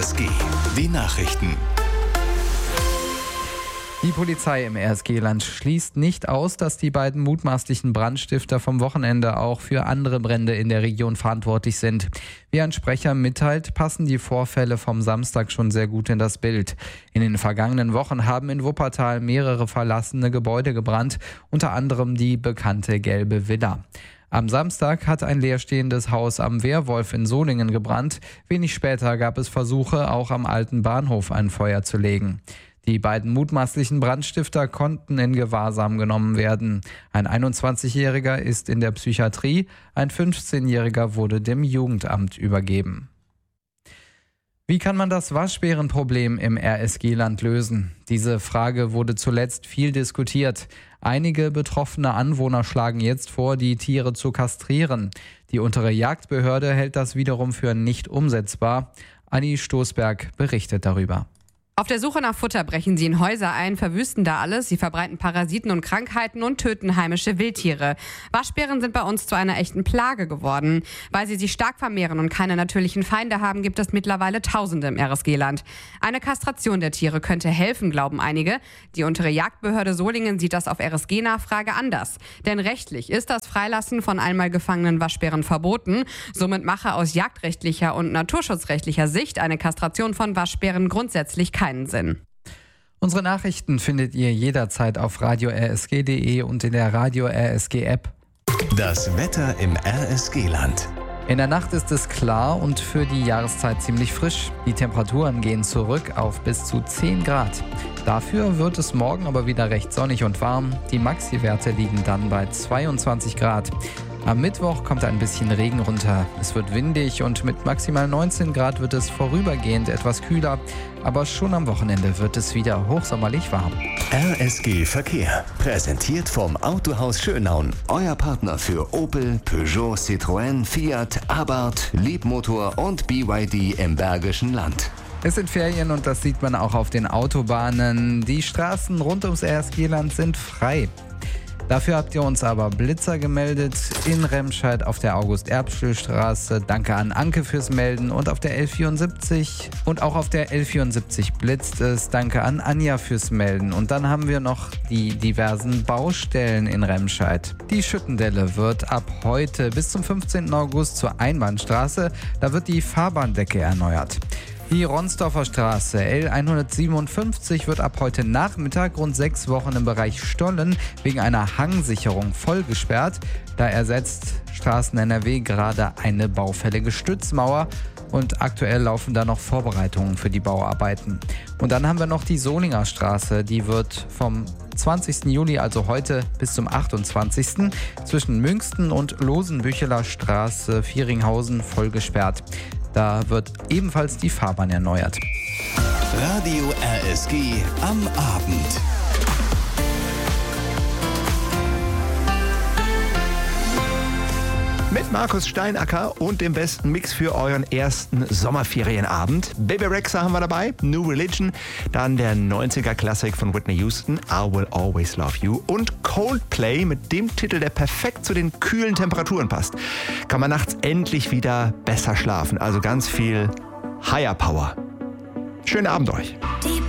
RSG. Die Nachrichten. Die Polizei im RSG-Land schließt nicht aus, dass die beiden mutmaßlichen Brandstifter vom Wochenende auch für andere Brände in der Region verantwortlich sind. Wie ein Sprecher mitteilt, passen die Vorfälle vom Samstag schon sehr gut in das Bild. In den vergangenen Wochen haben in Wuppertal mehrere verlassene Gebäude gebrannt, unter anderem die bekannte Gelbe Villa. Am Samstag hat ein leerstehendes Haus am Wehrwolf in Solingen gebrannt. Wenig später gab es Versuche, auch am alten Bahnhof ein Feuer zu legen. Die beiden mutmaßlichen Brandstifter konnten in Gewahrsam genommen werden. Ein 21-Jähriger ist in der Psychiatrie, ein 15-Jähriger wurde dem Jugendamt übergeben. Wie kann man das Waschbärenproblem im RSG-Land lösen? Diese Frage wurde zuletzt viel diskutiert. Einige betroffene Anwohner schlagen jetzt vor, die Tiere zu kastrieren. Die untere Jagdbehörde hält das wiederum für nicht umsetzbar. Anni Stoßberg berichtet darüber. Auf der Suche nach Futter brechen sie in Häuser ein, verwüsten da alles. Sie verbreiten Parasiten und Krankheiten und töten heimische Wildtiere. Waschbären sind bei uns zu einer echten Plage geworden. Weil sie sich stark vermehren und keine natürlichen Feinde haben, gibt es mittlerweile Tausende im RSG-Land. Eine Kastration der Tiere könnte helfen, glauben einige. Die untere Jagdbehörde Solingen sieht das auf RSG-Nachfrage anders. Denn rechtlich ist das Freilassen von einmal gefangenen Waschbären verboten. Somit mache aus jagdrechtlicher und naturschutzrechtlicher Sicht eine Kastration von Waschbären grundsätzlich keinen Sinn. Unsere Nachrichten findet ihr jederzeit auf radio-rsg.de und in der Radio RSG App. Das Wetter im RSG-Land. In der Nacht ist es klar und für die Jahreszeit ziemlich frisch. Die Temperaturen gehen zurück auf bis zu 10 Grad. Dafür wird es morgen aber wieder recht sonnig und warm. Die Maxi-Werte liegen dann bei 22 Grad. Am Mittwoch kommt ein bisschen Regen runter. Es wird windig und mit maximal 19 Grad wird es vorübergehend etwas kühler. Aber schon am Wochenende wird es wieder hochsommerlich warm. RSG Verkehr. Präsentiert vom Autohaus Schönaun. Euer Partner für Opel, Peugeot, Citroën, Fiat, Abarth, Leapmotor und BYD im Bergischen Land. Es sind Ferien und das sieht man auch auf den Autobahnen. Die Straßen rund ums RSG-Land sind frei. Dafür habt ihr uns aber Blitzer gemeldet in Remscheid auf der August-Erbschel-Straße. Danke an Anke fürs Melden und auf der L74 und auch auf der L74 blitzt es. Danke an Anja fürs Melden. Und dann haben wir noch die diversen Baustellen in Remscheid. Die Schüttendelle wird ab heute bis zum 15. August zur Einbahnstraße. Da wird die Fahrbahndecke erneuert. Die Ronsdorfer Straße L157 wird ab heute Nachmittag rund 6 Wochen im Bereich Stollen wegen einer Hangsicherung voll gesperrt. Da ersetzt Straßen NRW gerade eine baufällige Stützmauer und aktuell laufen da noch Vorbereitungen für die Bauarbeiten. Und dann haben wir noch die Solinger Straße, die wird vom 20. Juli, also heute, bis zum 28. zwischen Münsten und Losenbücheler Straße Vieringhausen voll gesperrt. Da wird ebenfalls die Fahrbahn erneuert. Radio RSG am Abend. Mit Markus Steinacker und dem besten Mix für euren ersten Sommerferienabend. Baby Rexha haben wir dabei, New Religion, dann der 90er-Klassik von Whitney Houston, I Will Always Love You und Coldplay mit dem Titel, der perfekt zu den kühlen Temperaturen passt. Kann man nachts endlich wieder besser schlafen, also ganz viel Higher Power. Schönen Abend euch.